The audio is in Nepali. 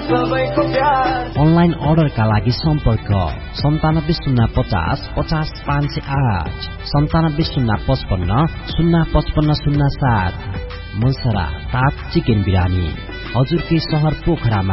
अनलाइन अर्डरका लागि सम्पर्क 975050 50508 975055 05507। मुलसरा ताज चिकन बिरानी हजुरकै शहर पोखरामा